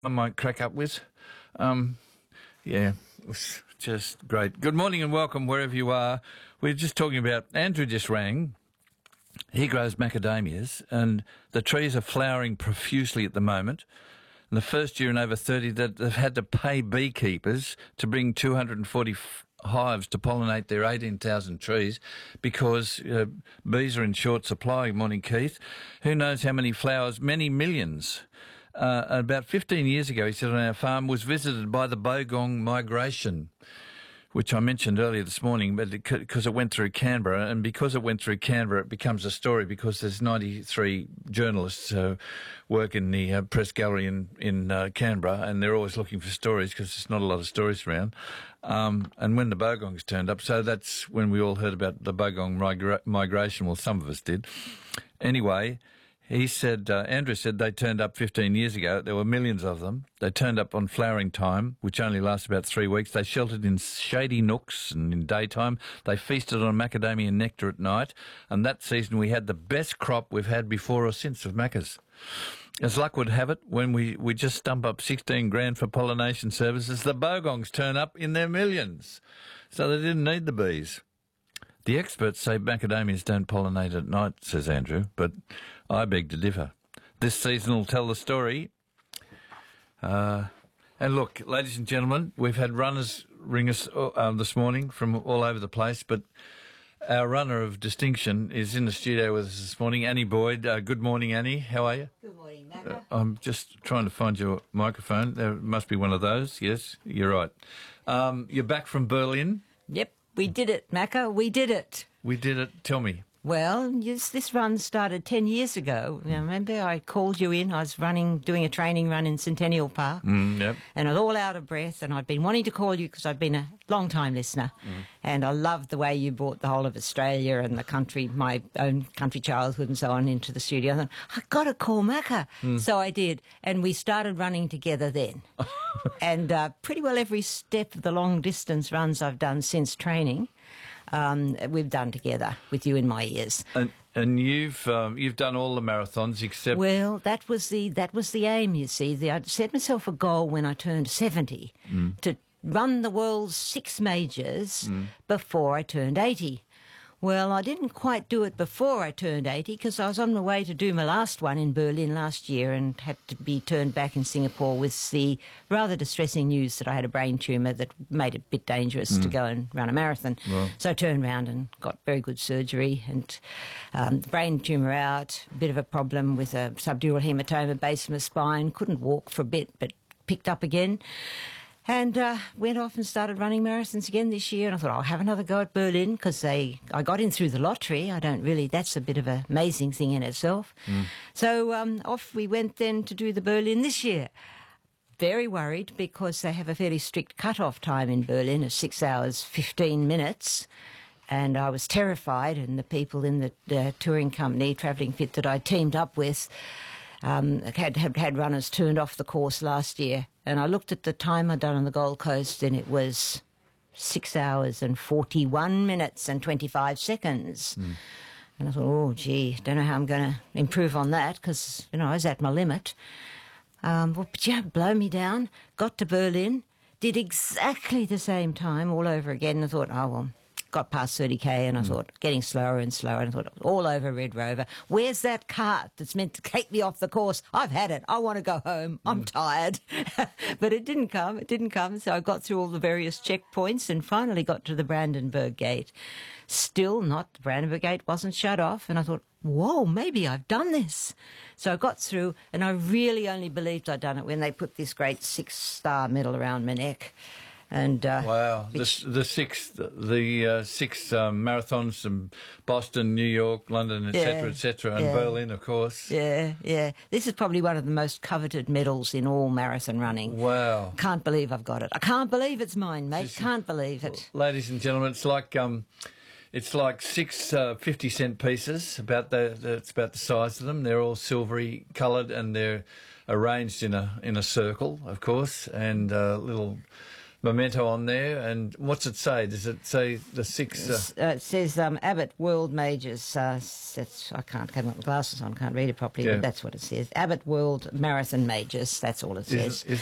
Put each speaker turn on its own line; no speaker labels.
I might crack up with. Yeah, it was just great. Good morning and welcome wherever you are. We're just talking about, Andrew just rang. He grows macadamias and the trees are flowering profusely at the moment. And the first year in over 30 that they've had to pay beekeepers to bring 240 hives to pollinate their 18,000 trees because bees are in short supply. Good morning, Keith. Who knows how many flowers? Many millions. About 15 years ago, he said, on our farm was visited by the Bogong migration, which I mentioned earlier this morning, but because it went through Canberra, and because it went through Canberra, it becomes a story because there's 93 journalists who work in the press gallery in Canberra, and they're always looking for stories because there's not a lot of stories around. And when the Bogongs turned up, so that's when we all heard about the Bogong migration. Well, some of us did. Anyway, he said, Andrew said they turned up 15 years ago. There were millions of them. They turned up on flowering time, which only lasts about 3 weeks. They sheltered in shady nooks and in daytime. They feasted on macadamia nectar at night. And that season we had the best crop we've had before or since of macas. As luck would have it, when we just stump up 16 grand for pollination services, the Bogongs turn up in their millions. So they didn't need the bees. The experts say macadamias don't pollinate at night, says Andrew, but I beg to differ. This season will tell the story. And look, ladies and gentlemen, we've had runners ring us this morning from all over the place, but our runner of distinction is in the studio with us this morning, Annie Boyd. Good morning, Annie. How are you?
Good morning, Macca.
I'm just trying to find your microphone. There must be one of those. Yes, you're right. You're back from Berlin.
Yep, we did it, Macca. We did it.
We did it. Tell me.
Well, yes, this run started 10 years ago. Now, remember, I called you in. I was doing a training run in Centennial Park.
Yep.
And I was all out of breath. And I'd been wanting to call you because I've been a long-time listener. And I loved the way you brought the whole of Australia and the country, my own country childhood and so on, into the studio. I thought, I've got to call Macca. So I did. And we started running together then. And pretty well every step of the long-distance runs I've done since training, we've done together with you in my ears.
And you've done all the marathons except...
Well, that was the aim, you see. I set myself a goal when I turned 70 to run the world's 6 majors before I turned 80. Well, I didn't quite do it before I turned 80 because I was on my way to do my last one in Berlin last year and had to be turned back in Singapore with the rather distressing news that I had a brain tumour that made it a bit dangerous to go and run a marathon. Well. So I turned around and got very good surgery and the brain tumour out, a bit of a problem with a subdural haematoma base of my spine, couldn't walk for a bit but picked up again. And went off and started running marathons again this year. And I thought, I'll have another go at Berlin because I got in through the lottery. That's a bit of an amazing thing in itself. So off we went then to do the Berlin this year. Very worried because they have a fairly strict cut-off time in Berlin of 6 hours, 15 minutes. And I was terrified, and the people in the touring company, Travelling Fit, that I teamed up with, had runners turned off the course last year. And I looked at the time I'd done on the Gold Coast, and it was 6 hours and 41 minutes and 25 seconds. And I thought, oh, gee, don't know how I'm going to improve on that because, I was at my limit. But blow me down. Got to Berlin, did exactly the same time all over again. And I thought, oh, well, got past 30k and I thought, getting slower and slower, and I thought, all over Red Rover. Where's that cart that's meant to take me off the course? I've had it. I want to go home. I'm tired. But it didn't come. So I got through all the various checkpoints and finally got to the Brandenburg Gate. Still not, the Brandenburg Gate wasn't shut off. And I thought, whoa, maybe I've done this. So I got through, and I really only believed I'd done it when they put this great 6-star medal around my neck. And
wow, the six marathons from Boston, New York, London, etc., and Berlin, of course.
Yeah. This is probably one of the most coveted medals in all marathon running.
Wow.
Can't believe I've got it. I can't believe it's mine, mate. Can't believe it.
Ladies and gentlemen, it's like 6 50-cent pieces. It's about the size of them. They're all silvery coloured and they're arranged in a circle, of course, and little memento on there. And what's it say? Does it say the 6?
It says Abbott World Majors. I can't have my glasses on, can't read it properly,
Yeah.
but that's what it says. Abbott World Marathon Majors. That's all it says.